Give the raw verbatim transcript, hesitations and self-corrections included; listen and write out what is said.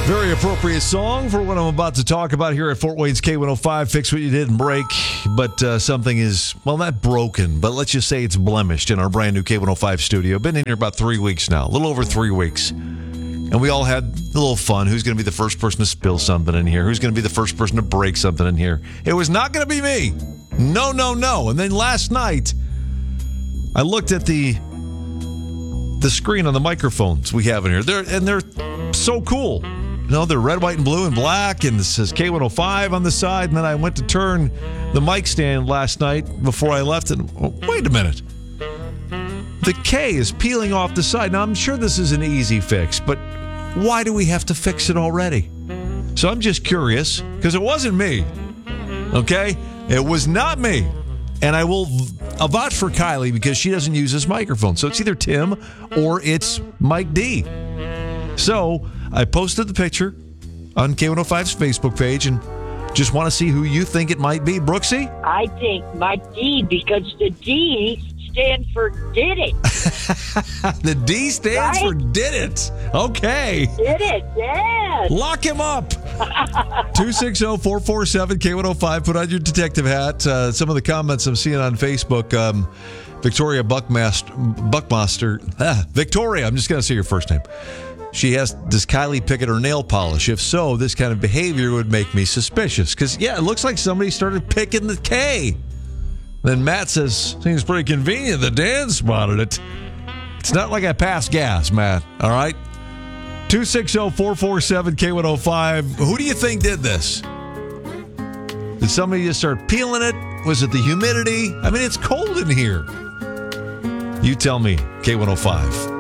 Very appropriate song for what I'm about to talk about here at Fort Wayne's K one oh five. Fix what you didn't break, but uh, something is, well, not broken, but let's just say it's blemished in our brand new K one oh five studio. Been in here about three weeks now, a little over three weeks. And we all had a little fun. Who's going to be the first person to spill something in here? Who's going to be the first person to break something in here? It was not going to be me. No, no, no. And then last night, I looked at the the screen on the microphones we have in here. They're, and they're so cool. You know, they're red, white, and blue, and black, and it says K one oh five on the side. And then I went to turn the mic stand last night before I left, and oh, wait a minute. The K is peeling off the side. Now, I'm sure this is an easy fix, but why do we have to fix it already? So I'm just curious, because it wasn't me, okay? It was not me. And I will I'll vouch for Kylie because she doesn't use this microphone. So it's either Tim or it's Mike D. So I posted the picture on K one oh five's Facebook page and just want to see who you think it might be. Brooksy? I think Mike D, because the D stands for did it. The D stands right? for did it. Okay. Did it, yes. Lock him up. two six zero, four four seven, K one oh five. Put on your detective hat. Uh, some of the comments I'm seeing on Facebook. Um, Victoria Buckmaster. Buckmaster. Ah, Victoria, I'm just going to say your first name. She asks, does Kylie pick at her nail polish? If so, this kind of behavior would make me suspicious. Because, yeah, it looks like somebody started picking the K. Then Matt says, seems pretty convenient that Dan spotted it. It's not like I passed gas, Matt. All right? two six zero, four four seven, K one oh five. Who do you think did this? Did somebody just start peeling it? Was it the humidity? I mean, it's cold in here. You tell me, K one oh five.